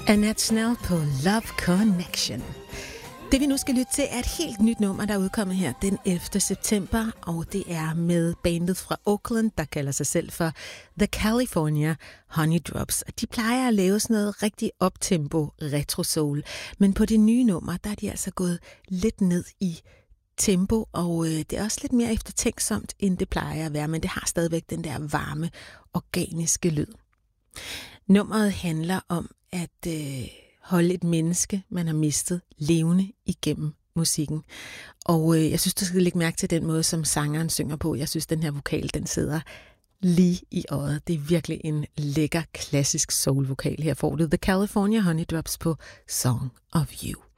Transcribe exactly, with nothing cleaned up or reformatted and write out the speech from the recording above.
Annette Snell på Love Connection. Det vi nu skal lytte til er et helt nyt nummer, der er udkommet her den ellevte september, og det er med bandet fra Oakland, der kalder sig selv for The California Honey Drops. De plejer at lave sådan noget rigtig optempo retro soul, men på det nye nummer, der er de altså gået lidt ned i tempo, og øh, det er også lidt mere eftertænksomt, end det plejer at være, men det har stadigvæk den der varme, organiske lyd. Nummeret handler om at øh, holde et menneske, man har mistet, levende igennem musikken. Og øh, jeg synes, du skal lægge mærke til den måde, som sangeren synger på. Jeg synes, den her vokal, den sidder lige i øjet. Det er virkelig en lækker, klassisk soul-vokal. Her får du The California Honey Drops på Song of You.